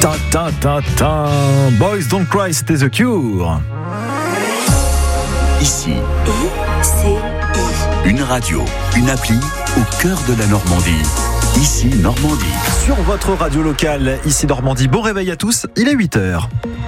Ta ta ta ta. Boys Don't Cry, c'était The Cure. Ici, une radio, une appli au cœur de la Normandie. Ici Normandie. Sur votre radio locale, ici Normandie. Bon réveil à tous, il est 8h.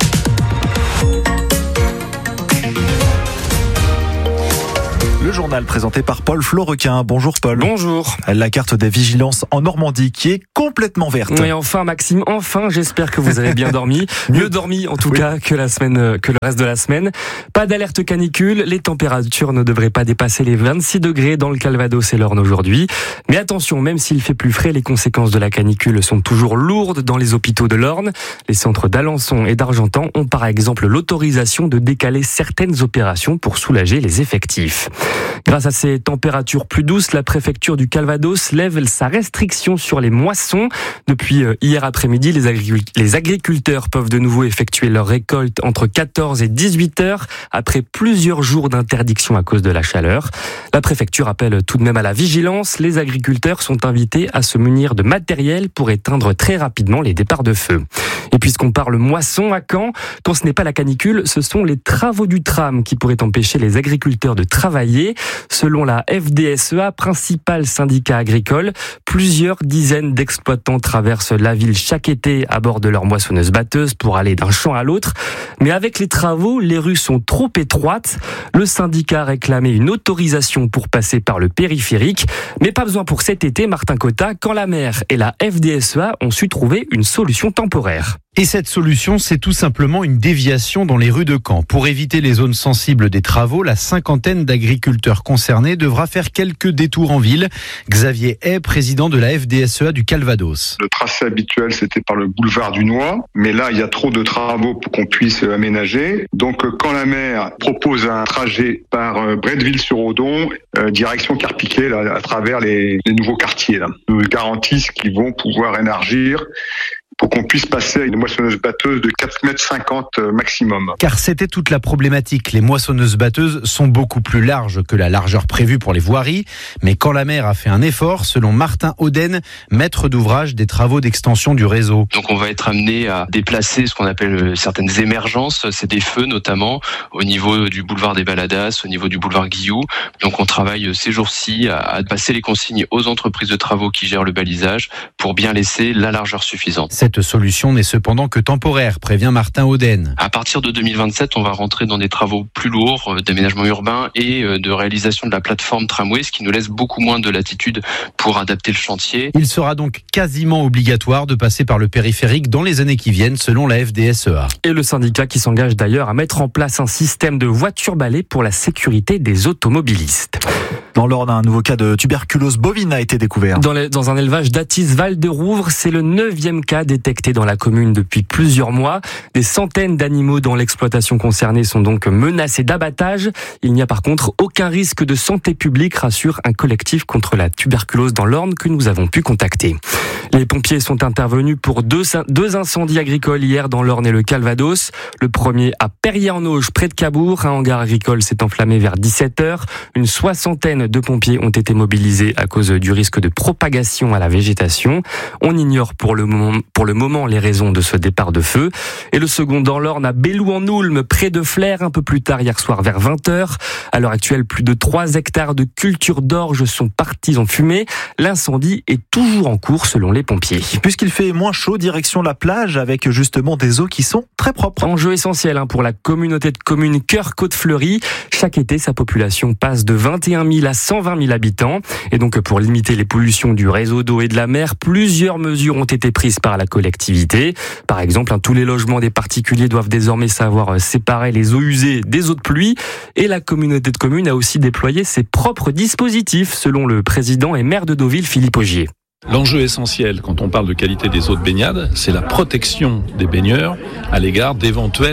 Le journal présenté par Paul Florequin. Bonjour Paul. Bonjour. La carte des vigilances en Normandie qui est complètement verte. Oui, enfin Maxime, enfin, j'espère que vous avez bien dormi. Mieux dormi en tout cas que le reste de la semaine. Pas d'alerte canicule, les températures ne devraient pas dépasser les 26 degrés dans le Calvados et l'Orne aujourd'hui. Mais attention, même s'il fait plus frais, les conséquences de la canicule sont toujours lourdes dans les hôpitaux de l'Orne. Les centres d'Alençon et d'Argentan ont par exemple l'autorisation de décaler certaines opérations pour soulager les effectifs. Grâce à ces températures plus douces, la préfecture du Calvados lève sa restriction sur les moissons. Depuis hier après-midi, les agriculteurs peuvent de nouveau effectuer leur récolte entre 14 et 18 heures après plusieurs jours d'interdiction à cause de la chaleur. La préfecture appelle tout de même à la vigilance. Les agriculteurs sont invités à se munir de matériel pour éteindre très rapidement les départs de feu. Et puisqu'on parle moisson à Caen, quand ce n'est pas la canicule, ce sont les travaux du tram qui pourraient empêcher les agriculteurs de travailler. Selon la FDSEA, principal syndicat agricole, plusieurs dizaines d'exploitants traversent la ville chaque été à bord de leur moissonneuse-batteuse pour aller d'un champ à l'autre. Mais avec les travaux, les rues sont trop étroites. Le syndicat réclamait une autorisation pour passer par le périphérique. Mais pas besoin pour cet été, Martin Cotta, quand la maire et la FDSEA ont su trouver une solution temporaire. Et cette solution, c'est tout simplement une déviation dans les rues de Caen. Pour éviter les zones sensibles des travaux, la cinquantaine d'agriculteurs concernés devra faire quelques détours en ville. Xavier Hay, président de la FDSEA du Calvados. Le tracé habituel, c'était par le boulevard du Noy, mais là, il y a trop de travaux pour qu'on puisse aménager. Donc, quand la maire propose un trajet par Bretteville-sur-Odon, direction Carpiquet, là, à travers les nouveaux quartiers, là, nous garantissent qu'ils vont pouvoir élargir pour qu'on puisse passer à une moissonneuse-batteuse de 4,50 m maximum. Car c'était toute la problématique. Les moissonneuses-batteuses sont beaucoup plus larges que la largeur prévue pour les voiries. Mais quand la maire a fait un effort, selon Martin Auden, maître d'ouvrage des travaux d'extension du réseau. Donc on va être amené à déplacer ce qu'on appelle certaines émergences. C'est des feux notamment au niveau du boulevard des Baladas, au niveau du boulevard Guillou. Donc on travaille ces jours-ci à passer les consignes aux entreprises de travaux qui gèrent le balisage pour bien laisser la largeur suffisante. Cette solution n'est cependant que temporaire, prévient Martin Auden. À partir de 2027, on va rentrer dans des travaux plus lourds d'aménagement urbain et de réalisation de la plateforme tramway, ce qui nous laisse beaucoup moins de latitude pour adapter le chantier. Il sera donc quasiment obligatoire de passer par le périphérique dans les années qui viennent, selon la FDSEA. Et le syndicat qui s'engage d'ailleurs à mettre en place un système de voitures balais pour la sécurité des automobilistes. Dans l'Orne, un nouveau cas de tuberculose bovine a été découvert. Dans un élevage d'Athis-Val-de-Rouvre, c'est le 9e cas détecté dans la commune depuis plusieurs mois. Des centaines d'animaux dans l'exploitation concernée sont donc menacés d'abattage. Il n'y a par contre aucun risque de santé publique, rassure un collectif contre la tuberculose dans l'Orne que nous avons pu contacter. Les pompiers sont intervenus pour deux incendies agricoles hier dans l'Orne et le Calvados. Le premier à Perrier-en-Auge, près de Cabourg. Un hangar agricole s'est enflammé vers 17h. Une soixantaine de pompiers ont été mobilisés à cause du risque de propagation à la végétation. On ignore pour le moment les raisons de ce départ de feu. Et le second dans l'Orne à Belloux-en-Oulme, près de Flers, un peu plus tard hier soir vers 20h. À l'heure actuelle, plus de 3 hectares de culture d'orge sont partis en fumée. L'incendie est toujours en cours selon les pompiers. Puisqu'il fait moins chaud, direction la plage avec justement des eaux qui sont très propres. Enjeu essentiel pour la communauté de communes Cœur-Côte-Fleurie. Chaque été, sa population passe de 21 000 à 120 000 habitants. Et donc, pour limiter les pollutions du réseau d'eau et de la mer, plusieurs mesures ont été prises par la collectivité. Par exemple, tous les logements des particuliers doivent désormais savoir séparer les eaux usées des eaux de pluie. Et la communauté de communes a aussi déployé ses propres dispositifs, selon le président et maire de Deauville, Philippe Augier. L'enjeu essentiel quand on parle de qualité des eaux de baignade, c'est la protection des baigneurs à l'égard d'éventuels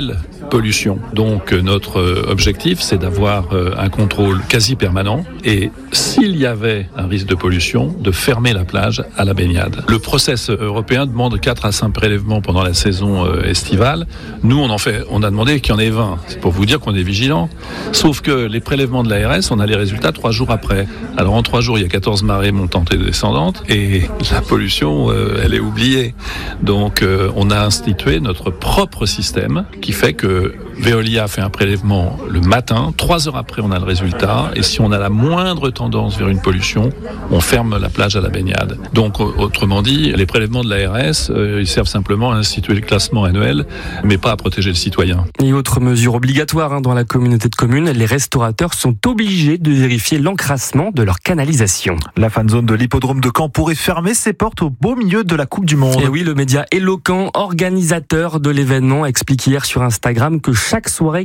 pollution. Donc notre objectif, c'est d'avoir un contrôle quasi permanent et s'il y avait un risque de pollution, de fermer la plage à la baignade. Le process européen demande 4 à 5 prélèvements pendant la saison estivale. Nous, on a demandé qu'il y en ait 20. C'est pour vous dire qu'on est vigilant. Sauf que les prélèvements de l'ARS, on a les résultats 3 jours après. Alors en 3 jours, il y a 14 marées montantes et descendantes et la pollution, elle est oubliée. Donc on a institué notre propre système qui fait que Veolia fait un prélèvement le matin, 3 heures après on a le résultat et si on a la moindre tendance vers une pollution, on ferme la plage à la baignade. Donc autrement dit, les prélèvements de l'ARS, ils servent simplement à instituer le classement annuel, mais pas à protéger le citoyen. Et autre mesure obligatoire dans la communauté de communes, les restaurateurs sont obligés de vérifier l'encrassement de leur canalisation. La fan zone de l'hippodrome de Caen pourrait fermer ses portes au beau milieu de la Coupe du Monde. Et oui, le média Eloquent, organisateur de l'événement, explique hier sur Instagram que chaque soirée